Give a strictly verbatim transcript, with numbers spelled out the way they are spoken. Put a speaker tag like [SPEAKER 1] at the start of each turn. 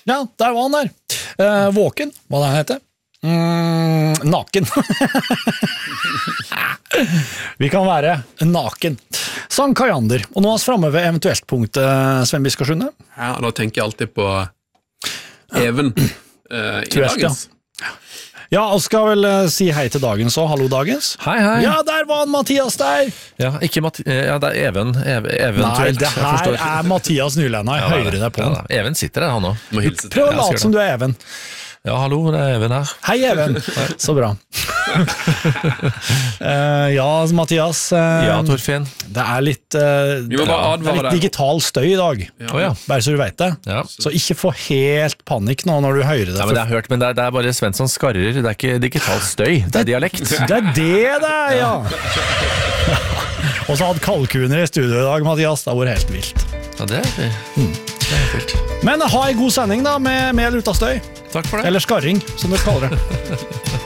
[SPEAKER 1] Ja, der var han der. Uh, våken, hva det heter. Mm, naken. Vi kan være naken. Sankt Kajander. Og nå er vi fremme ved eventuelt punktet, Sven Biskarsjunde.
[SPEAKER 2] Ja, da tenker jeg alltid på Even uh, i
[SPEAKER 1] Tvert,
[SPEAKER 2] dagens.
[SPEAKER 1] Ja. Ja, og skal vel uh, si hei til dagens og hallo dagens.
[SPEAKER 3] Hei, hei.
[SPEAKER 1] Ja, der var han Mathias der.
[SPEAKER 3] Ja, ikke Mati ja, det er Even, ev eventuelt.
[SPEAKER 1] Nei, det her er Mathias Nylenda, jeg
[SPEAKER 3] ja,
[SPEAKER 1] hører det på
[SPEAKER 3] ja,
[SPEAKER 1] han.
[SPEAKER 3] Even sitter der, han også.
[SPEAKER 2] Må hilse til.
[SPEAKER 1] Prøv å
[SPEAKER 3] Ja,
[SPEAKER 1] late som du er Even.
[SPEAKER 3] Ja, hallo, det er Even her.
[SPEAKER 1] Hei, Even. Så bra. uh, ja, Mathias. Uh,
[SPEAKER 3] Ja, Torfinn.
[SPEAKER 1] Det er litt, uh,
[SPEAKER 2] Vi må bare
[SPEAKER 1] det er
[SPEAKER 2] advare
[SPEAKER 1] litt
[SPEAKER 2] deg.
[SPEAKER 1] digital støy i dag.
[SPEAKER 2] Ja.
[SPEAKER 3] Å ja.
[SPEAKER 1] Bare så du vet det.
[SPEAKER 3] Ja.
[SPEAKER 1] Så ikke få helt panikk nå når du hører det.
[SPEAKER 3] Ja, men det er hørt, men det er, det er bare Svensson skarrer, det er ikke digital støy, det er dialekt.
[SPEAKER 1] Det er det det er, ja. Og så hadde kalkuner i studio i dag, Mathias. Det har vært helt vilt.
[SPEAKER 3] Ja, det er, mm. det er vilt.
[SPEAKER 1] Men ha en god sending da, med, med lutastøy.
[SPEAKER 3] Takk for det.
[SPEAKER 1] Eller skarring, som du kaller det.